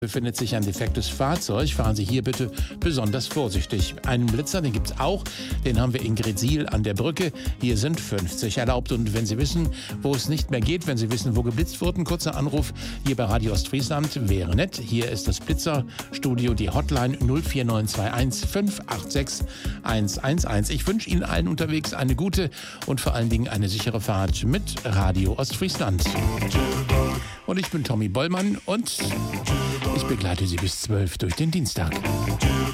Befindet sich ein defektes Fahrzeug, fahren Sie hier bitte besonders vorsichtig. Einen Blitzer, den gibt's auch, den haben wir in Gretzil an der Brücke. Hier sind 50 erlaubt. Und wenn Sie wissen, wo es nicht mehr geht, wenn Sie wissen, wo geblitzt wurde, ein kurzer Anruf hier bei Radio Ostfriesland wäre nett. Hier ist das Blitzerstudio, die Hotline 04921 586 111. Ich wünsche Ihnen allen unterwegs eine gute und vor allen Dingen eine sichere Fahrt mit Radio Ostfriesland. Und ich bin Tommy Bollmann und ich begleite Sie bis 12 durch den Dienstag.